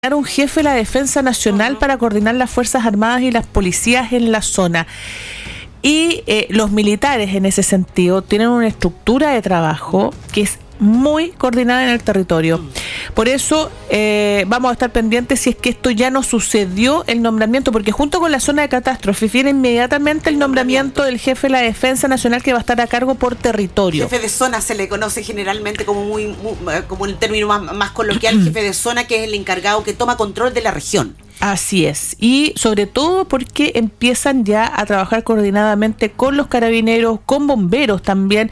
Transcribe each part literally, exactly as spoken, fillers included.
un jefe de la Defensa Nacional para coordinar las Fuerzas Armadas y las policías en la zona. Y eh, los militares en ese sentido tienen una estructura de trabajo que es muy coordinada en el territorio. Por eso eh, vamos a estar pendientes si es que esto ya no sucedió el nombramiento, porque junto con la zona de catástrofe viene inmediatamente el nombramiento del jefe de la Defensa Nacional, que va a estar a cargo por territorio. Jefe de zona se le conoce generalmente como muy, muy como el término más, más coloquial, jefe de zona, que es el encargado que toma control de la región. Así es, y sobre todo porque empiezan ya a trabajar coordinadamente con los carabineros, con bomberos también,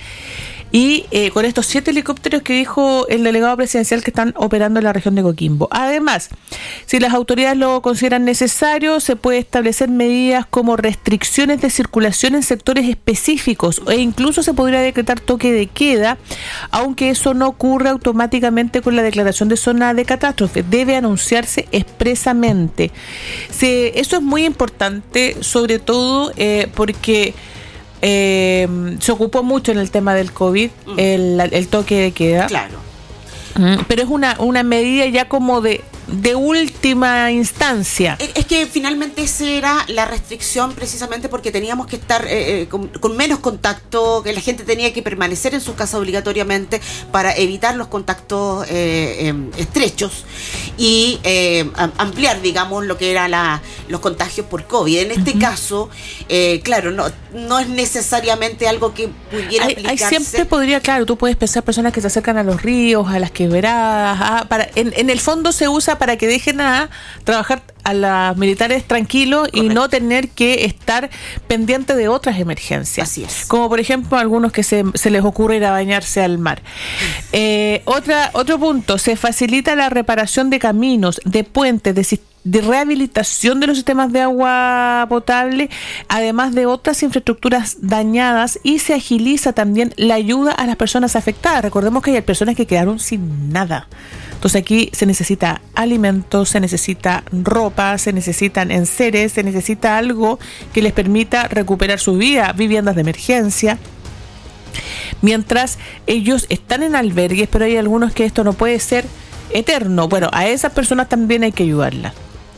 y eh, con estos siete helicópteros que dijo el delegado presidencial que están operando en la región de Coquimbo. Además, si las autoridades lo consideran necesario, se puede establecer medidas como restricciones de circulación en sectores específicos, e incluso se podría decretar toque de queda, aunque eso no ocurre automáticamente con la declaración de zona de catástrofe, debe anunciarse expresamente. Se, eso es muy importante, sobre todo eh, porque Eh, se ocupó mucho en el tema del COVID, mm. el, el toque de queda. Claro. Mm, pero es una, una medida ya como de, de última instancia. Es que finalmente esa era la restricción, precisamente porque teníamos que estar eh, con, con menos contacto, que la gente tenía que permanecer en su casa obligatoriamente para evitar los contactos eh, eh, estrechos y eh, ampliar, digamos, lo que eran la, los contagios por COVID. En este uh-huh. caso, eh, claro, no, no es necesariamente algo que pudiera hay, aplicarse. Hay siempre podría, claro, tú puedes pensar personas que se acercan a los ríos, a las quebradas, a, para, en, en el fondo se usa para que dejen a trabajar a los militares tranquilos. Correcto. Y no tener que estar pendiente de otras emergencias. Así es. Como por ejemplo algunos que se, se les ocurre ir a bañarse al mar. Eh, otra, otro punto, se facilita la reparación de caminos, de puentes, de, de rehabilitación de los sistemas de agua potable, además de otras infraestructuras dañadas, y se agiliza también la ayuda a las personas afectadas. Recordemos que hay personas que quedaron sin nada. Entonces aquí se necesita alimentos, se necesita ropa, se necesitan enseres, se necesita algo que les permita recuperar su vida, viviendas de emergencia. Mientras ellos están en albergues, pero hay algunos que esto no puede ser eterno. Bueno, a esas personas también hay que ayudarlas.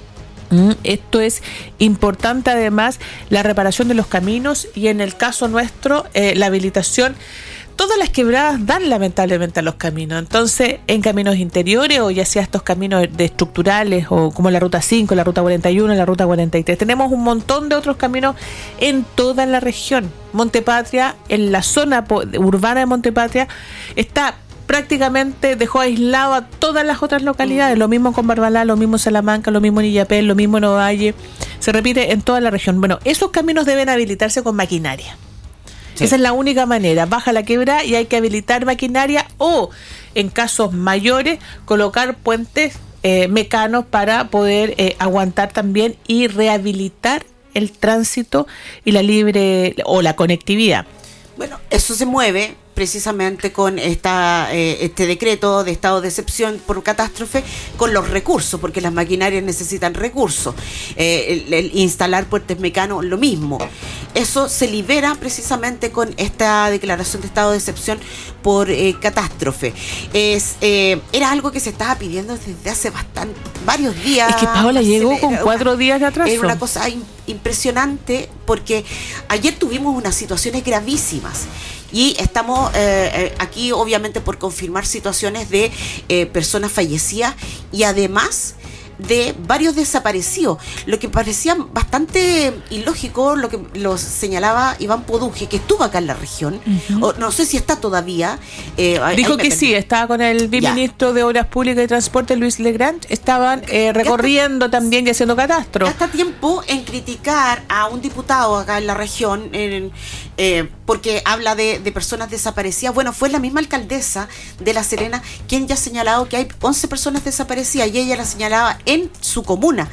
Esto es importante, además, la reparación de los caminos y, en el caso nuestro, eh, la habilitación. Todas las quebradas dan lamentablemente a los caminos. Entonces, en caminos interiores, o ya sea estos caminos de estructurales, o como la ruta cinco, la ruta cuarenta y uno, la ruta cuarenta y tres, tenemos un montón de otros caminos en toda la región. Montepatria, en la zona urbana de Montepatria, está prácticamente, dejó aislado a todas las otras localidades. Lo mismo con Barbalá, lo mismo en Salamanca, lo mismo en Illapel, lo mismo en Ovalle. Se repite en toda la región. Bueno, esos caminos deben habilitarse con maquinaria. Sí. Esa es la única manera. Baja la quebrada y hay que habilitar maquinaria, o en casos mayores colocar puentes eh, mecanos para poder eh, aguantar también y rehabilitar el tránsito y la libre o la conectividad. Bueno, eso se mueve precisamente con esta eh, este decreto de estado de excepción por catástrofe, con los recursos, porque las maquinarias necesitan recursos. Eh, el, el instalar puentes mecanos, lo mismo. Eso se libera precisamente con esta declaración de estado de excepción por eh, catástrofe. Es eh, era algo que se estaba pidiendo desde hace bastante, varios días. Es que Paola llegó con cuatro días de atraso. Era una cosa in, impresionante, porque ayer tuvimos unas situaciones gravísimas. Y estamos eh, aquí, obviamente, por confirmar situaciones de eh, personas fallecidas y además de varios desaparecidos. Lo que parecía bastante ilógico, lo que lo señalaba Iván Poduje, que estuvo acá en la región, uh-huh. o, no sé si está todavía. Eh, Dijo que sí, estaba con el viceministro de Obras Públicas y Transporte, Luis Legrand, estaban eh, recorriendo gasta, también y haciendo catastro. Gasta tiempo en criticar a un diputado acá en la región, en, eh, porque habla de, de personas desaparecidas. Bueno, fue la misma alcaldesa de La Serena quien ya ha señalado que hay once personas desaparecidas, y ella la señalaba en su comuna.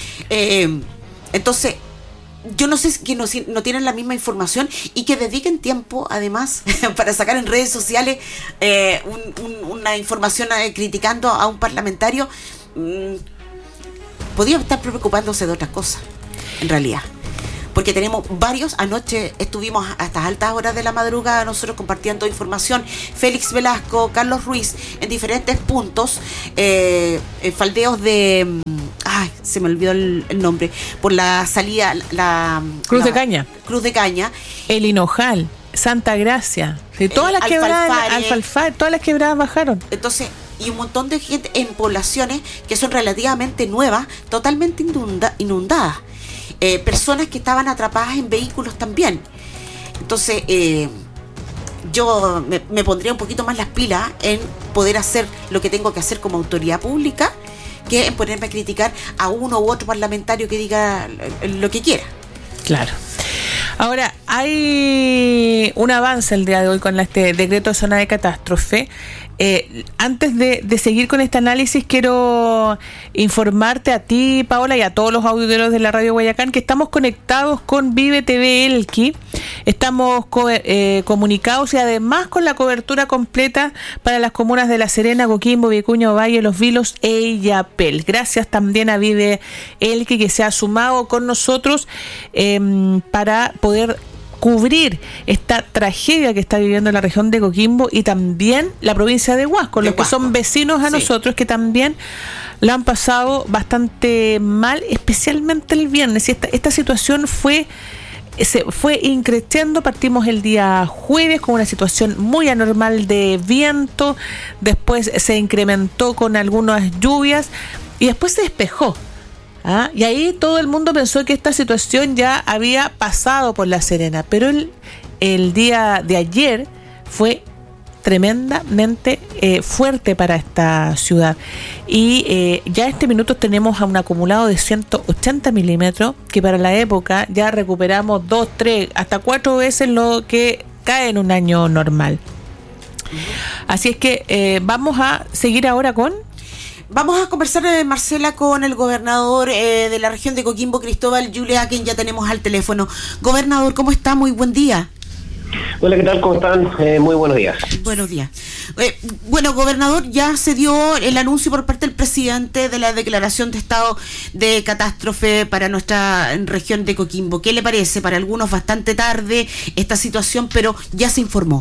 Eh, entonces, yo no sé si no, no tienen la misma información, y que dediquen tiempo, además, para sacar en redes sociales eh, un, un, una información eh, criticando a un parlamentario. Mm, podría estar preocupándose de otras cosas, en realidad. porque tenemos varios. Anoche estuvimos a estas altas horas de la madrugada nosotros compartiendo información, Félix Velasco, Carlos Ruiz, en diferentes puntos, eh, en faldeos de, ay, se me olvidó el, el nombre, por la salida, la Cruz la, de Caña, Cruz de Caña, El Hinojal, Santa Gracia, de todas las quebradas, Alfalfare, todas las quebradas bajaron. Entonces, y un montón de gente en poblaciones que son relativamente nuevas, totalmente inunda, inundadas. Eh, personas que estaban atrapadas en vehículos también. Entonces, eh, yo me, me pondría un poquito más las pilas en poder hacer lo que tengo que hacer como autoridad pública, que en ponerme a criticar a uno u otro parlamentario que diga lo que quiera. Claro. Ahora, hay un avance el día de hoy con este decreto de zona de catástrofe. Eh, antes de, de seguir con este análisis, quiero informarte a ti, Paola, y a todos los auditores de la Radio Guayacán que estamos conectados con Vive T V Elqui. Estamos co- eh, comunicados y además con la cobertura completa para las comunas de La Serena, Coquimbo, Vicuña, Ovalle, Los Vilos e Illapel. Gracias también a Vive Elqui, que se ha sumado con nosotros eh, para poder cubrir esta tragedia que está viviendo la región de Coquimbo y también la provincia de Huasco, los que son vecinos a sí. nosotros, que también la han pasado bastante mal, especialmente el viernes. Y esta, esta situación fue se fue increciendo. Partimos el día jueves con una situación muy anormal de viento, después se incrementó con algunas lluvias y después se despejó. ¿Ah? Y ahí todo el mundo pensó que esta situación ya había pasado por La Serena, pero el, el día de ayer fue tremendamente eh, fuerte para esta ciudad y eh, ya en este minuto tenemos a un acumulado de ciento ochenta milímetros, que para la época ya recuperamos dos, tres, hasta cuatro veces lo que cae en un año normal. Así es que eh, vamos a seguir ahora con... Vamos a conversar, eh, Marcela, con el gobernador eh, de la región de Coquimbo, Cristóbal Yulle, a quien ya tenemos al teléfono. Gobernador, ¿cómo está? Muy buen día. Hola, ¿qué tal? ¿Cómo están? Eh, muy buenos días. Buenos días. Eh, bueno, gobernador, ya se dio el anuncio por parte del presidente de la declaración de estado de catástrofe para nuestra región de Coquimbo. ¿Qué le parece? Para algunos bastante tarde esta situación, pero ya se informó.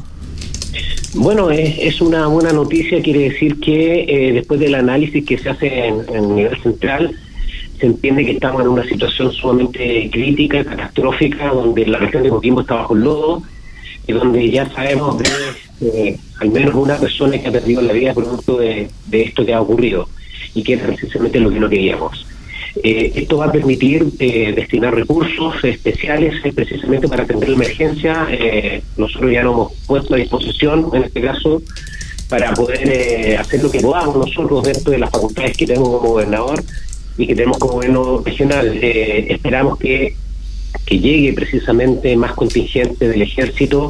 Bueno, es, es una buena noticia. Quiere decir que eh, después del análisis que se hace en, en nivel central, se entiende que estamos en una situación sumamente crítica, catastrófica, donde la región de Coquimbo está bajo el lodo, y donde ya sabemos de eh, al menos una persona que ha perdido la vida producto de, de esto que ha ocurrido, y que es precisamente lo que no queríamos. Eh, esto va a permitir eh, destinar recursos especiales eh, precisamente para atender la emergencia. Eh, nosotros ya nos hemos puesto a disposición, en este caso, para poder eh, hacer lo que podamos nosotros dentro de las facultades que tenemos como gobernador y que tenemos como gobierno regional. Eh, esperamos que, que llegue precisamente más contingente del ejército,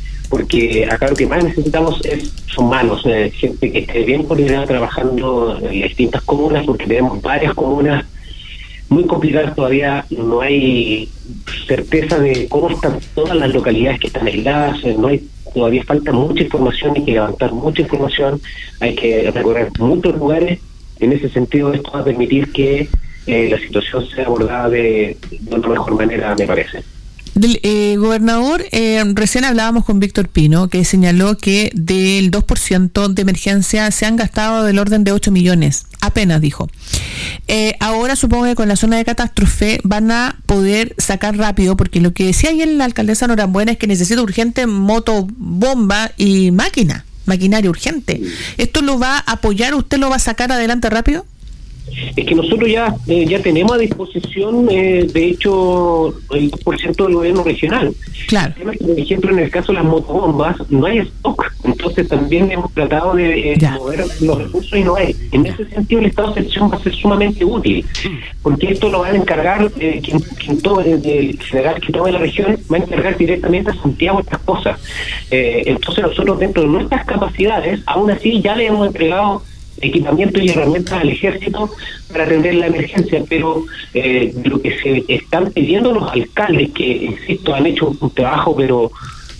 porque acá lo que más necesitamos es son manos, eh, gente que esté bien coordinada trabajando en las distintas comunas, porque tenemos varias comunas muy complicadas todavía. No hay certeza de cómo están todas las localidades que están aisladas, no hay, todavía falta mucha información, hay que levantar mucha información, hay que recorrer muchos lugares. En ese sentido, esto va a permitir que eh, la situación sea abordada de, de una mejor manera, me parece. Del, eh, gobernador, eh, recién hablábamos con Víctor Pino, que señaló que del dos por ciento de emergencia se han gastado del orden de ocho millones, apenas dijo. Eh, ahora supongo que con la zona de catástrofe van a poder sacar rápido, porque lo que decía ayer la alcaldesa Norambuena es que necesita urgente motobomba y máquina, maquinaria urgente. ¿Esto lo va a apoyar? ¿Usted lo va a sacar adelante rápido? Es que nosotros ya eh, ya tenemos a disposición, eh, de hecho, el dos por ciento del gobierno regional. Claro. El tema es que, por ejemplo, en el caso de las motobombas, no hay stock. Entonces también hemos tratado de eh, mover los recursos y no hay. En ese sentido, el estado de excepción va a ser sumamente útil, porque esto lo va a encargar, eh, quien, quien tome, el general que tome la región, va a encargar directamente a Santiago estas cosas. Eh, entonces nosotros, dentro de nuestras capacidades, aún así ya le hemos entregado equipamiento y herramientas al ejército para atender la emergencia, pero eh, lo que se están pidiendo los alcaldes, que insisto han hecho un trabajo pero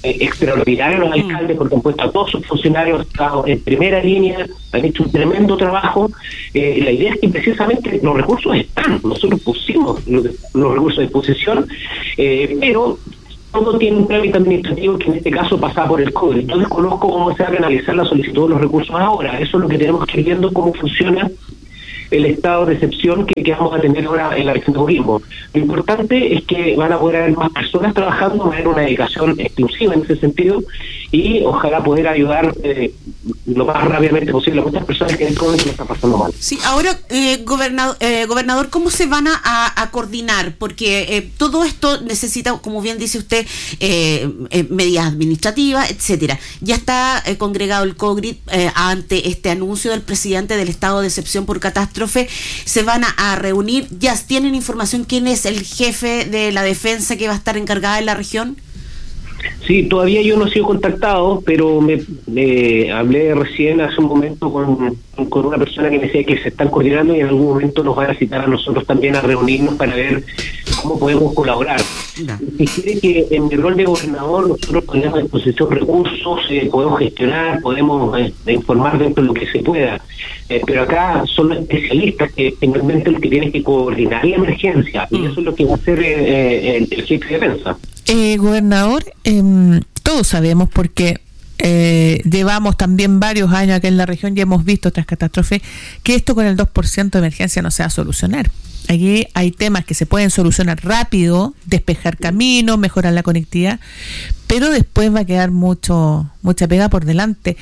eh, extraordinario los alcaldes, porque han puesto a todos sus funcionarios, han estado en primera línea, han hecho un tremendo trabajo. Eh, la idea es que precisamente los recursos están, nosotros pusimos los, los recursos a disposición, eh, pero todo tiene un trámite administrativo que en este caso pasa por el CODE. Yo desconozco cómo se va a canalizar la solicitud de los recursos ahora. Eso es lo que tenemos que ir viendo, cómo funciona el estado de excepción que, que vamos a tener ahora en la región de Coquimbo. Lo importante es que van a poder haber más personas trabajando, va a haber una dedicación exclusiva en ese sentido, y ojalá poder ayudar eh, lo más rápidamente posible a muchas personas que en este momento lo están pasando mal. Sí, ahora, eh, gobernador, eh, gobernador, ¿cómo se van a, a, a coordinar? Porque eh, todo esto necesita, como bien dice usted, eh, eh, medidas administrativas, etcétera. Ya está eh, congregado el COGRID eh, ante este anuncio del presidente del estado de excepción por catástrofe. Se van a, a reunir, ya tienen información quién es el jefe de la defensa que va a estar encargada en la región. Sí, todavía yo no he sido contactado, pero me, me hablé recién hace un momento con, con una persona que me decía que se están coordinando y en algún momento nos van a citar a nosotros también a reunirnos para ver cómo podemos colaborar. No. Si quiere que en mi rol de gobernador nosotros ponemos a disposición recursos, eh, podemos gestionar, podemos eh, informar dentro de lo que se pueda, eh, pero acá son los especialistas que finalmente los que tienen que coordinar la emergencia, y eso es lo que va a hacer eh, el, el jefe de defensa. Eh, gobernador, eh, todos sabemos porque eh, llevamos también varios años acá en la región y hemos visto otras catástrofes, que esto con el dos por ciento de emergencia no se va a solucionar. Aquí hay temas que se pueden solucionar rápido, despejar caminos, mejorar la conectividad, pero después va a quedar mucho mucha pega por delante.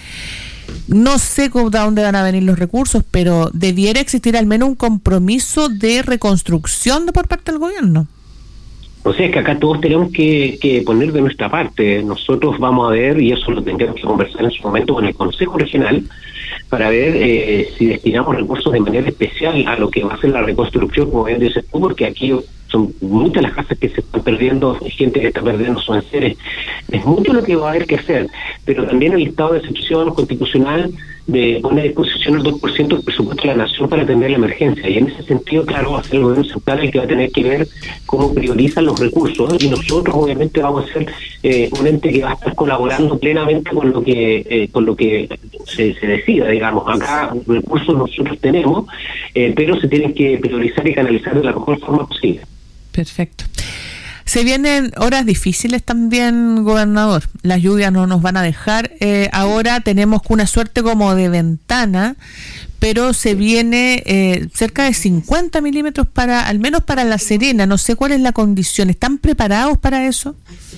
No sé de dónde van a venir los recursos, pero debiera existir al menos un compromiso de reconstrucción de por parte del gobierno. O sea, es que acá todos tenemos que, que poner de nuestra parte. Nosotros vamos a ver, y eso lo tendremos que conversar en su momento con el Consejo Regional, para ver eh, si destinamos recursos de manera especial a lo que va a ser la reconstrucción, como bien dices tú, porque aquí son muchas las casas que se están perdiendo, gente que está perdiendo sus enseres. Es mucho lo que va a haber que hacer, pero también el estado de excepción constitucional de pone a disposición el dos por ciento del presupuesto de la nación para atender la emergencia, y en ese sentido, claro, va a ser el gobierno central el que va a tener que ver cómo priorizan los recursos, y nosotros obviamente vamos a ser eh, un ente que va a estar colaborando plenamente con lo que eh, con lo que se, se decida, digamos. Acá recursos nosotros tenemos, eh, pero se tienen que priorizar y canalizar de la mejor forma posible. Perfecto. Se vienen horas difíciles también, gobernador. Las lluvias no nos van a dejar. Eh, ahora tenemos una suerte como de ventana, pero se viene eh, cerca de cincuenta milímetros para, al menos para La Serena. No sé cuál es la condición. ¿Están preparados para eso?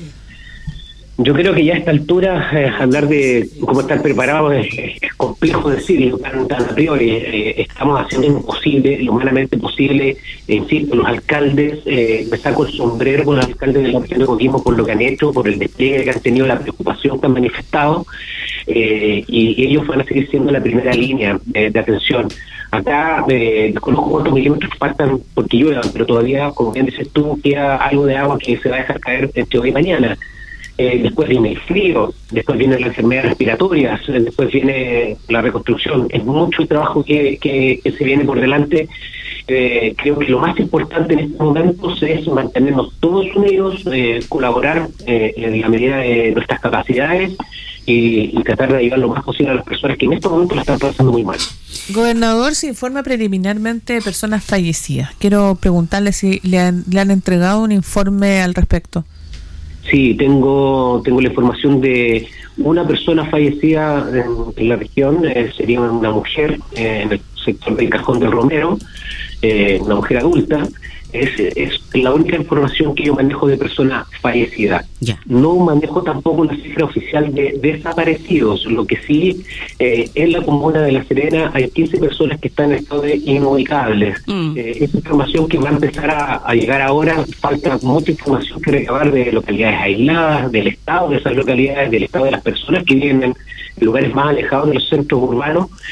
Yo creo que ya a esta altura eh, hablar de cómo estar preparados es, es complejo decirlo tan, tan a priori. Eh, estamos haciendo lo posible, lo humanamente posible. Eh, insisto, los alcaldes, eh, me saco el sombrero con los alcaldes de la región de Coquimbo por lo que han hecho, por el despliegue que han tenido, la preocupación que han manifestado, eh, y, y ellos van a seguir siendo la primera línea eh, de atención. Acá eh, desconozco cuántos milímetros faltan porque lluevan, pero todavía, como bien dices tú, queda algo de agua que se va a dejar caer entre hoy y mañana. Eh, después viene el frío, después vienen las enfermedades respiratorias, eh, después viene la reconstrucción. Es mucho el trabajo que, que, que se viene por delante. Eh, creo que lo más importante en estos momentos es mantenernos todos unidos, eh, colaborar eh, en la medida de nuestras capacidades y, y tratar de ayudar lo más posible a las personas que en estos momentos la están pasando muy mal. Gobernador, se informa preliminarmente de personas fallecidas. Quiero preguntarle si le han, le han entregado un informe al respecto. Sí, tengo tengo la información de una persona fallecida en, en la región, eh, sería una mujer eh, en el sector del Cajón del Romero, eh, una mujer adulta. Es, es la única información que yo manejo de persona fallecida. Yeah. No manejo tampoco la cifra oficial de desaparecidos. Lo que sí, eh, en la comuna de La Serena hay quince personas que están en estado de inubicables. Mm. Eh, esa información que va a empezar a, a llegar ahora, falta mucha información que recabar de localidades aisladas, del estado de esas localidades, del estado de las personas que viven en lugares más alejados de los centros urbanos.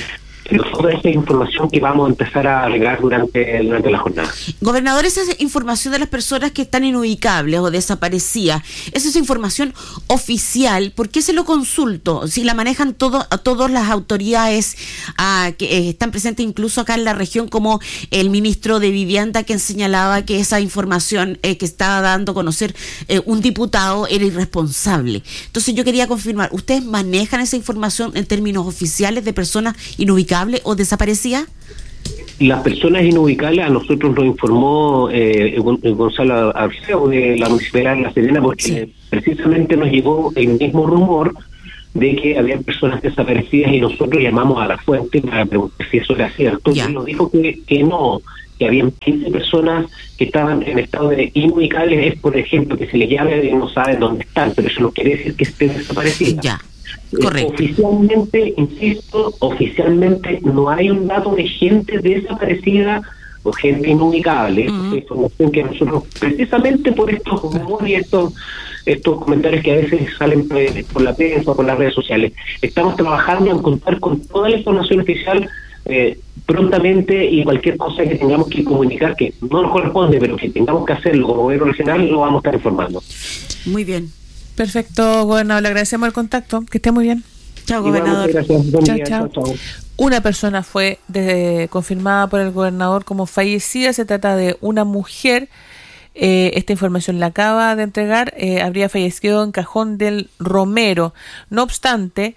pero toda esa información que vamos a empezar a agregar durante, durante la jornada. Gobernador, esa es información de las personas que están inubicables o desaparecidas, esa es información oficial. ¿Por qué se lo consulto? Si la manejan todo, todas las autoridades ah, que eh, están presentes incluso acá en la región, como el ministro de Vivienda, quien señalaba que esa información eh, que estaba dando a conocer eh, un diputado era irresponsable. Entonces yo quería confirmar, ¿ustedes manejan esa información en términos oficiales de personas inubicables o desaparecida? Las personas inubicables a nosotros nos informó eh, Gonzalo Arceo de la Municipalidad de La Serena, porque sí, precisamente nos llegó el mismo rumor de que había personas desaparecidas y nosotros llamamos a la fuente para preguntar si eso era cierto. Y nos dijo que, que no, que habían quince personas que estaban en estado de inubicables. Es, por ejemplo, que se les llame y no saben dónde están, pero eso no quiere decir que estén desaparecidas. Ya. Correcto. Oficialmente, insisto, oficialmente no hay un dato de gente desaparecida o gente inubicable. Uh-huh. Es información que nosotros, precisamente por estos rumores y estos, estos comentarios que a veces salen por la prensa o por las redes sociales, estamos trabajando en contar con toda la información oficial eh, prontamente, y cualquier cosa que tengamos que comunicar que no nos corresponde, pero que tengamos que hacerlo como gobierno regional, lo vamos a estar informando. Muy bien. Perfecto, gobernador, le agradecemos el contacto, que esté muy bien. Chao, gobernador. Gracias. Buen chao, día. chao. Chao, chao. Una persona fue de, confirmada por el gobernador como fallecida. Se trata de una mujer. Eh, esta información la acaba de entregar. Eh, habría fallecido en Cajón del Romero. No obstante,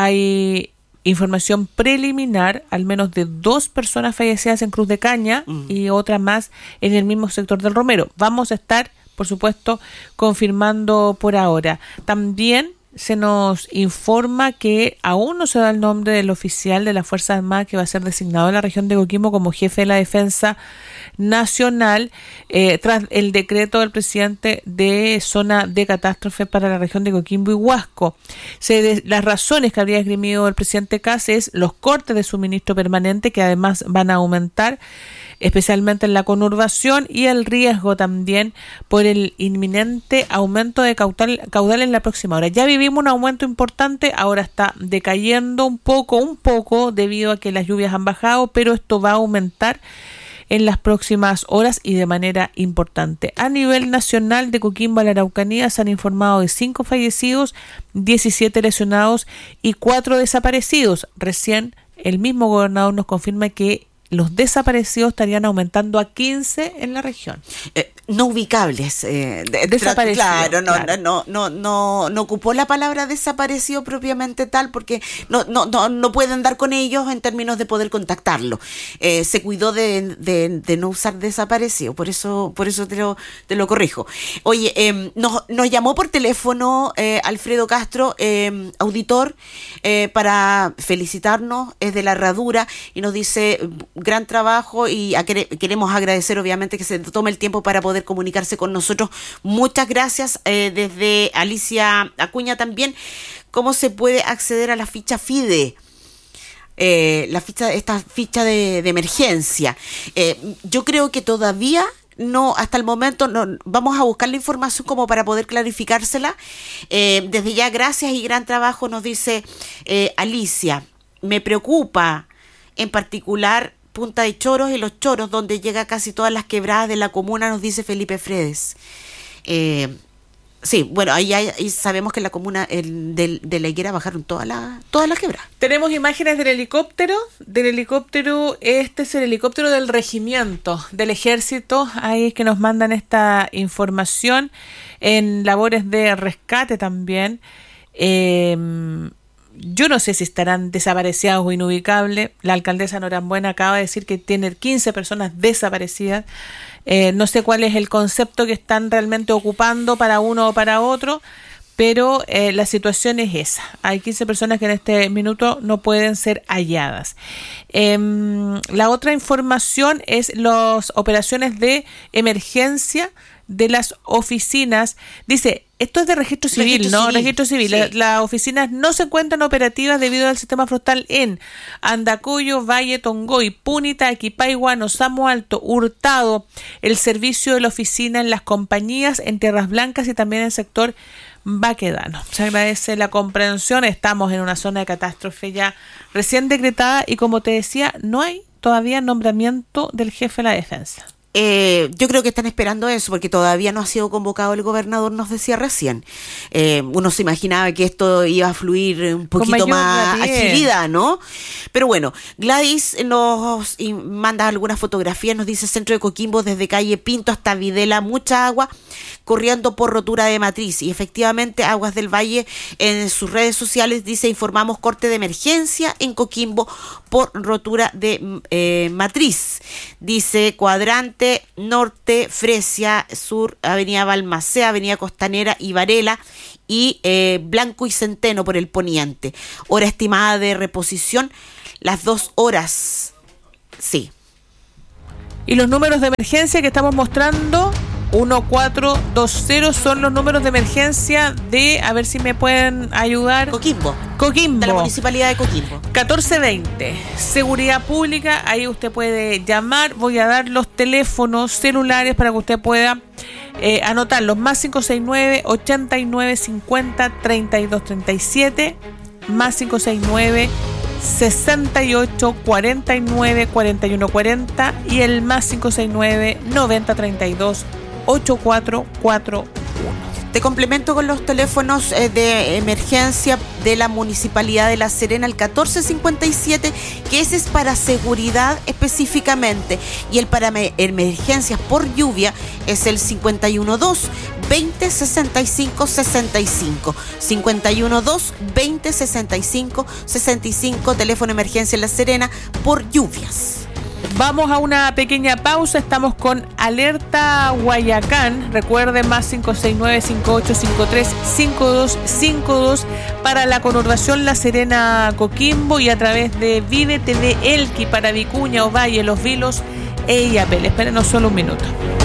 hay información preliminar, al menos de dos personas fallecidas en Cruz de Caña mm. y otra más en el mismo sector del Romero. Vamos a estar, por supuesto, confirmando por ahora. También se nos informa que aún no se da el nombre del oficial de las Fuerzas Armadas que va a ser designado en la región de Coquimbo como jefe de la Defensa Nacional, eh, tras el decreto del presidente de zona de catástrofe para la región de Coquimbo y Huasco. Se de, las razones que habría esgrimido el presidente Kast es los cortes de suministro permanente, que además van a aumentar, especialmente en la conurbación, y el riesgo también por el inminente aumento de caudal, caudal en la próxima hora. Ya vivimos un aumento importante, ahora está decayendo un poco, un poco, debido a que las lluvias han bajado, pero esto va a aumentar en las próximas horas y de manera importante. A nivel nacional, de Coquimbo a la Araucanía se han informado de cinco fallecidos, diecisiete lesionados y cuatro desaparecidos. Recién el mismo gobernador nos confirma que los desaparecidos estarían aumentando a quince en la región. Eh, no ubicables. Eh, de, desaparecidos. Claro, no, claro. No, no, no, no, no ocupó la palabra desaparecido propiamente tal, porque no, no, no, no pueden dar con ellos en términos de poder contactarlo. Eh, se cuidó de, de, de no usar desaparecido, por eso, por eso te lo, te lo corrijo. Oye, eh, nos, nos llamó por teléfono eh, Alfredo Castro, eh, auditor, eh, para felicitarnos, es de la Herradura, y nos dice: gran trabajo, y a quere, queremos agradecer obviamente que se tome el tiempo para poder comunicarse con nosotros. Muchas gracias. Eh, desde Alicia Acuña también, ¿cómo se puede acceder a la ficha FIDE? Eh, la ficha, esta ficha de, de emergencia. Eh, yo creo que todavía no, hasta el momento no, vamos a buscar la información como para poder clarificársela. Eh, desde ya, gracias y gran trabajo, nos dice eh, Alicia. Me preocupa en particular Punta de Choros y Los Choros, donde llega casi todas las quebradas de la comuna, nos dice Felipe Fredes. Eh, sí, bueno, ahí, hay, ahí sabemos que en la comuna el, de, de La Higuera bajaron todas las todas las quebradas. Tenemos imágenes del helicóptero, del helicóptero, este es el helicóptero del regimiento, del ejército, ahí es que nos mandan esta información, en labores de rescate también. Eh, Yo no sé si estarán desaparecidos o inubicables. La alcaldesa Norambuena acaba de decir que tiene quince personas desaparecidas. Eh, no sé cuál es el concepto que están realmente ocupando para uno o para otro, pero eh, la situación es esa. Hay quince personas que en este minuto no pueden ser halladas. Eh, la otra información es las operaciones de emergencia de las oficinas. Dice, esto es de registro civil, registro ¿no? Civil. Registro civil. Sí. Las la oficinas no se encuentran operativas debido al sistema forestal en Andacollo, Valle, Tongoy, Punita, Equipayguá, Nosamo Alto, Hurtado. El servicio de la oficina en las compañías, en Tierras Blancas y también en el sector Baquedano. Se agradece la comprensión. Estamos en una zona de catástrofe ya recién decretada y, como te decía, no hay todavía nombramiento del jefe de la defensa. Eh, yo creo que están esperando eso porque todavía no ha sido convocado el gobernador, nos decía recién. Eh, uno se imaginaba que esto iba a fluir un poquito más agilidad, ¿no? Pero bueno, Gladys nos manda algunas fotografías, nos dice centro de Coquimbo desde calle Pinto hasta Videla, mucha agua corriendo por rotura de matriz. Y efectivamente Aguas del Valle en sus redes sociales dice: informamos corte de emergencia en Coquimbo por rotura de eh, matriz. Dice Cuadrante Norte, Fresia, Sur, Avenida Balmaceda, Avenida Costanera y Varela y eh, Blanco y Centeno por el poniente. Hora estimada de reposición, las dos horas. Sí. Y los números de emergencia que estamos mostrando, uno cuatro dos cero, son los números de emergencia de, a ver si me pueden ayudar. Coquimbo. Coquimbo. De la Municipalidad de Coquimbo. catorce veinte. Seguridad Pública, ahí usted puede llamar. Voy a dar los teléfonos celulares para que usted pueda eh, anotarlos. Más cinco seis nueve, ochenta y nueve cincuenta, treinta y dos treinta y siete. Más cinco seis nueve, sesenta y ocho, cuarenta y nueve, cuarenta y uno cuarenta. Y el más cinco seis nueve, noventa treinta y dos, ochenta y cuatro cuarenta y uno. Te complemento con los teléfonos eh, de emergencia de la Municipalidad de La Serena, el catorce cincuenta y siete, que ese es para seguridad específicamente, y el para emergencias por lluvia es el cincuenta y uno dos, veinte, sesenta y cinco, sesenta y cinco. cincuenta y uno dos, veinte, sesenta y cinco, sesenta y cinco, teléfono de emergencia en La Serena por lluvias. Vamos a una pequeña pausa. Estamos con Alerta Guayacán. Recuerden, más cinco seis nueve, cinco ocho cinco tres, cinco dos cinco dos para la conurbación La Serena Coquimbo, y a través de Vive T V Elqui para Vicuña, Ovalle, Los Vilos e Illapel. Espérenos solo un minuto.